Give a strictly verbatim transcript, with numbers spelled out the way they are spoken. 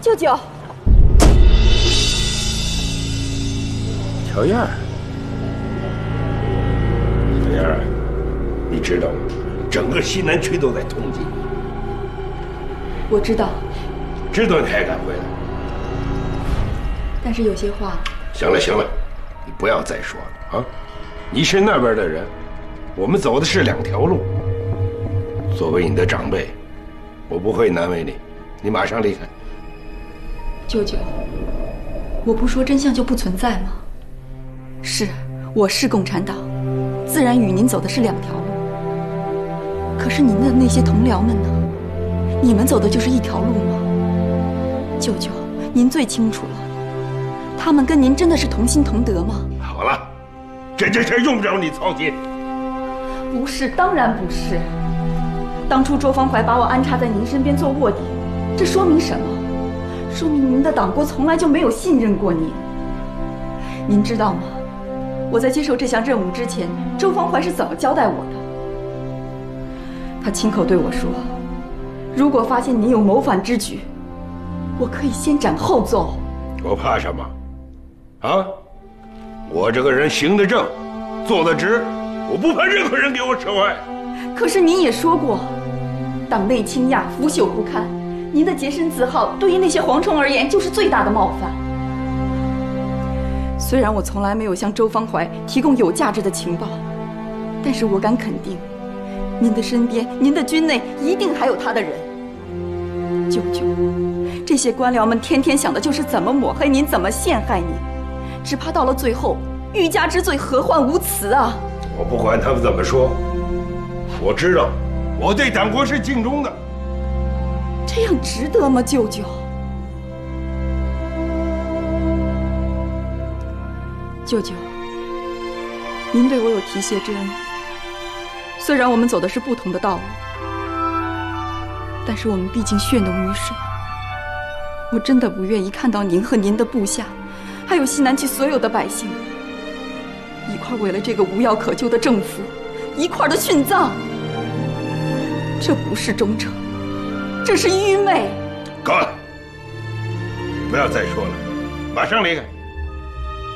舅舅， 小燕儿，小燕儿，你知道吗？整个西南区都在通缉你。 我知道。 知道你还敢回来？ 但是有些话…… 行了行了，你不要再说了啊！你是那边的人，我们走的是两条路。作为你的长辈，我不会难为你，你马上离开。 舅舅，我不说真相就不存在吗？是，我是共产党，自然与您走的是两条路。可是您的那些同僚们呢？你们走的就是一条路吗？舅舅，您最清楚了，他们跟您真的是同心同德吗？ 好了，这件事用不着你操心。 不是，当然不是。当初周方怀把我安插在您身边做卧底，这说明什么？说明您的党国从来就没有信任过您。您知道吗？我在接受这项任务之前，周方怀是怎么交代我的？他亲口对我说，如果发现您有谋反之举，我可以先斩后奏。 我怕什么？啊？我这个人行得正，坐得直，我不怕任何人给我扯坏。 可是您也说过，党内倾轧，腐朽不堪，您的洁身自好对于那些蝗虫而言就是最大的冒犯。虽然我从来没有向周方怀提供有价值的情报，但是我敢肯定，您的身边，您的军内一定还有他的人。舅舅，这些官僚们天天想的就是怎么抹黑您，怎么陷害您，只怕到了最后，欲加之罪，何患无辞啊！ 我不管他们怎么说，我知道，我对党国是尽忠的。 这样值得吗，舅舅？舅舅，您对我有提携之恩。虽然我们走的是不同的道路，但是我们毕竟血浓于水。我真的不愿意看到您和您的部下，还有西南区所有的百姓，一块为了这个无药可救的政府，一块的殉葬。这不是忠诚，这是愚昧。 够了，不要再说了，马上离开。